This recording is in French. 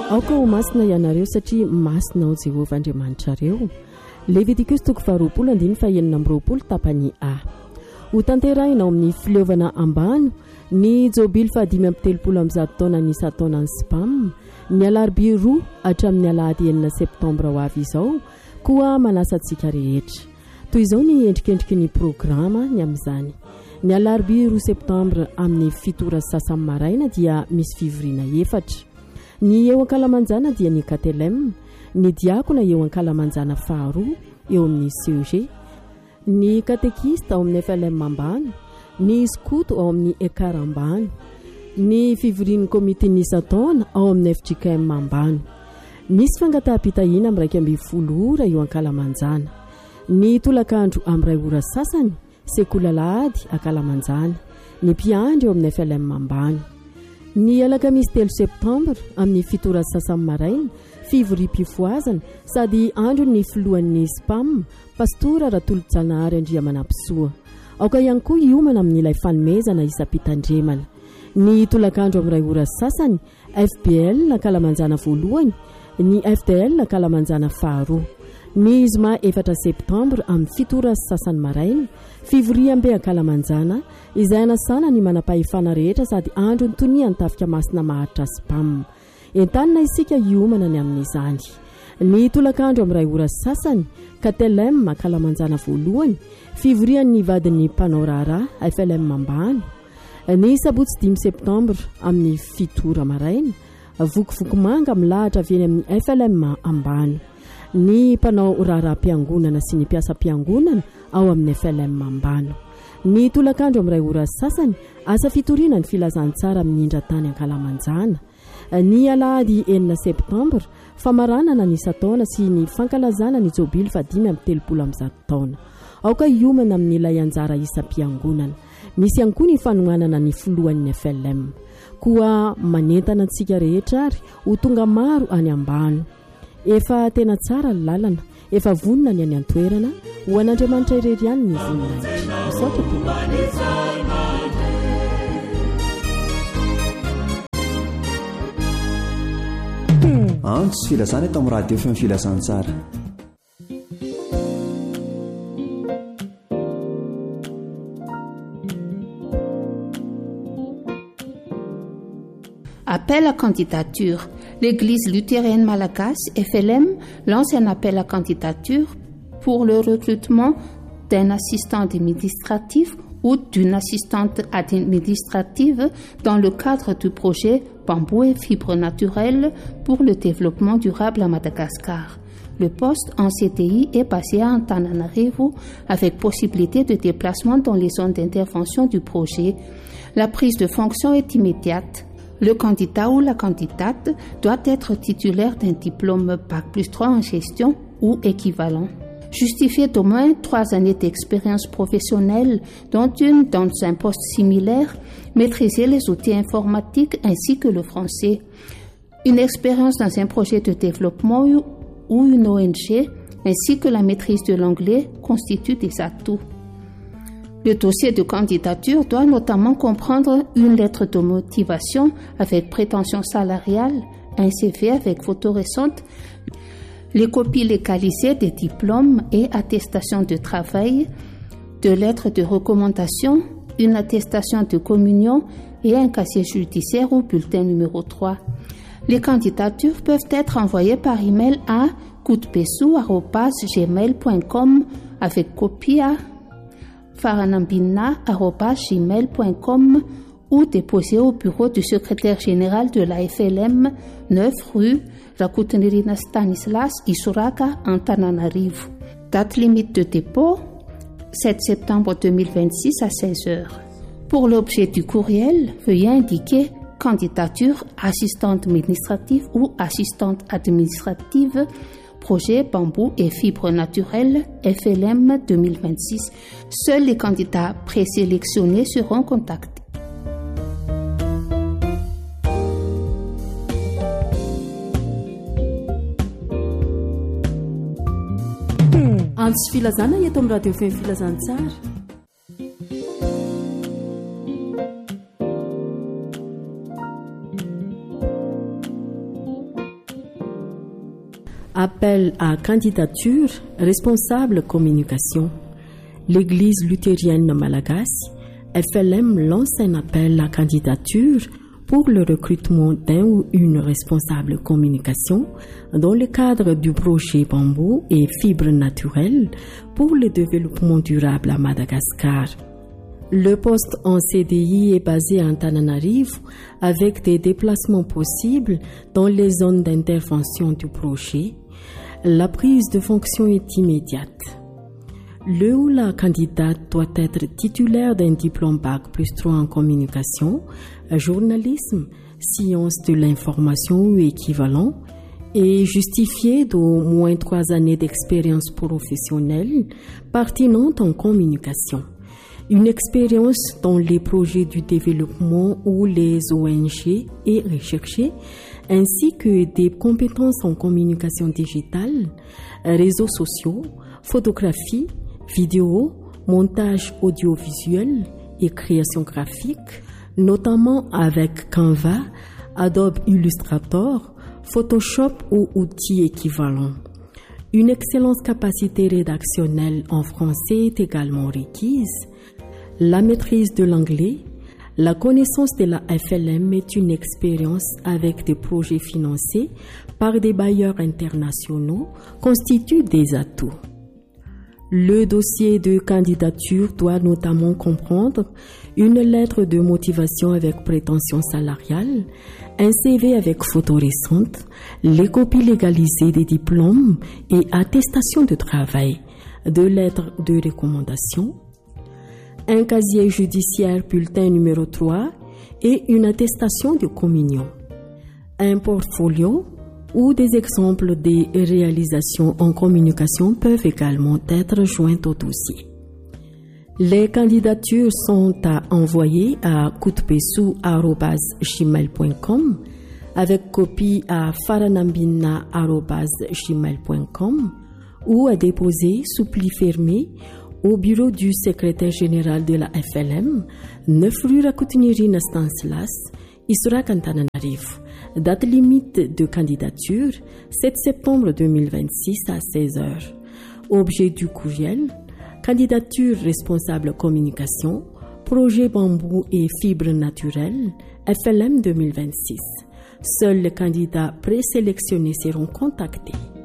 aoka ho masina ianareo satria masina ao Jehovah Andriamanitrareo. Levitikos 20:20 tapany A. Ho tanterahina ao amin'ny fileovana ambano ny jobily 530 taona ny taonany Spam, ny alarobia 2 hatramin'ny alahady 9 septambra ho avy izao koa manasa antsika rehetra. Toy izao ny endrikendriky ny programa ny amin'izany. Ny alarobia 2 septambra amin'ny 7 sasany maraina dia misy fivoriana 4. Ny eo ankalamanjana dia ny KTLM, ny diakona eo ankalamanjana faharoa eo amin'ny CEG, ny katekista ao amin'ny FLM ambany, ny skoto ao amin'ny ekar ambany, ny fivorian'ny komite nisataona ao amin'ny FJKM ambany. Misy fangataham-pitahina amin'ny 12 ora eo ankalamanjana, ny tolakandro amin'ny 2 ora sasany sekola lahady ankalamanjana, ny mpiandry eo amin'ny FLM ambany. Ny alakamisy 3 septambra amin'ny 7 ora sasany maraina fivorim-pifoazana sady andro ny filohan'ny Spam pastora Ratolo-Tsanahary Andriamanampisoa. Aoka ihany koa hiomana amin'ilay fanomezana isam-pitandremana. Ny tolakandro amin'ny 2 ora sasany FBL ankalamanjana voalohany, ny FDL ankalamanjana faharoa. Ny zoma 4 septambra amin'ny 7 ora sasany maraina fivoriam-be ankalamanjana izay anasana ny manam-pahefana rehetra sady andro ny toniany tafika masina maharitra Spam. Entanina isika hiomana ny amin'izany. Ny tolakandro amin'ny 2 ora sasany KTLM ankalamanjana voalohany fivorian'ny vadin'ny mpanao raharaha FLM ambany. Ny sabotsy 5 septambra amin'ny 7 ora maraina vokovoko manga milahatra avy eny amin'ny FLM ambany. Ny mpanao raharaha-piangonana sy ny mpiasa-piangonana ao amin'ny FLM ambany. Ny tolakandro amin'ny 2 ora sasany asa fitoriana ny filazantsara amin'ny indra-tany ankalamanjana. Ny alahady 9 septambra famaranana ny isataona sy ny fankalazana ny jobily 530 taona. Aoka hiomana amin'ilay anjara isam-piangonana. Misy ihany koa ny fanohanana ny filohan'ny FLM. Koa manentana antsika rehetra ary ho tonga maro any ambano. Efa tena tsara ny lalana, efa vonina ny any an-toerana ho an'Andriamanitra irery ihany ny voninahitra. Antso filazana eto amin'ny radio feo filazantsara. Appel à candidature. L'église luthérienne malagasy, FLM, lance un appel à candidature pour le recrutement d'un assistant administratif ou d'une assistante administrative dans le cadre du projet Bambou et fibres naturelles pour le développement durable à Madagascar. Le poste en CDI est basé à Antananarivo avec possibilité de déplacement dans les zones d'intervention du projet. La prise de fonction est immédiate. Le candidat ou la candidate doit être titulaire d'un diplôme Bac+3 en gestion ou équivalent. Justifier d'au moins 3 années d'expérience professionnelle, dont une dans un poste similaire, maîtriser les outils informatiques ainsi que le français. Une expérience dans un projet de développement ou une ONG, ainsi que la maîtrise de l'anglais constituent des atouts. Le dossier de candidature doit notamment comprendre une lettre de motivation avec prétention salariale, un CV avec photo récente, les copies légalisées des diplômes et attestations de travail, de lettres de recommandation, une attestation de communion et un casier judiciaire ou bulletin numéro 3. Les candidatures peuvent être envoyées par email à koutbesou@gmail.com avec copie à faranambina@gmail.com ou déposées au bureau du secrétaire général de la FLM, 9 rue Rakotonirina Stanislas, Isoraka, Antananarivo. Date limite de dépôt, 7 septembre 2026 à 16h. Pour l'objet du courriel, veuillez indiquer candidature assistante administrative ou assistante administrative, projet Bambou et fibres naturelles, FLM 2026. Seuls les candidats présélectionnés seront contactés. Antso filazana eto amin'ny radio feo filazantsara. Appel à candidature, responsable communication. L'Église luthérienne malagasy, FLM, lance un appel à candidature pour le recrutement d'un ou une responsable communication dans le cadre du projet Bambou et Fibres naturelles pour le développement durable à Madagascar. Le poste en CDI est basé à Antananarivo avec des déplacements possibles dans les zones d'intervention du projet. La prise de fonction est immédiate. Le ou la candidate doit être titulaire d'un diplôme Bac+3 en communication, journalisme, sciences de l'information ou équivalent et justifier d'au moins 3 années d'expérience professionnelle pertinente en communication. Une expérience dans les projets du développement ou les ONG est recherchée, ainsi que des compétences en communication digitale, réseaux sociaux, photographie, vidéo, montage audiovisuel et création graphique, notamment avec Canva, Adobe Illustrator, Photoshop ou outils équivalents. Une excellente capacité rédactionnelle en français est également requise. La maîtrise de l'anglais, la connaissance de la FLM est une expérience avec des projets financés par des bailleurs internationaux constitue des atouts. Le dossier de candidature doit notamment comprendre une lettre de motivation avec prétention salariale, un CV avec photo récente, les copies légalisées des diplômes et attestations de travail, 2 lettres de recommandation, un casier judiciaire bulletin numéro 3 et une attestation de communion, un portfolio ou des exemples des réalisations en communication peuvent également être joints au dossier. Les candidatures sont à envoyer à kutpesu@gmail.com avec copie à faranambina@gmail.com ou à déposer sous pli fermé au bureau du secrétaire général de la FLM, 9 rue Rakotiniri Stanislas, Issorak Antananarivo. Date limite de candidature, 7 septembre 2026 à 16h. Objet du courriel, candidature responsable communication, projet Bambou et Fibres naturelles, FLM 2026. Seuls les candidats présélectionnés seront contactés.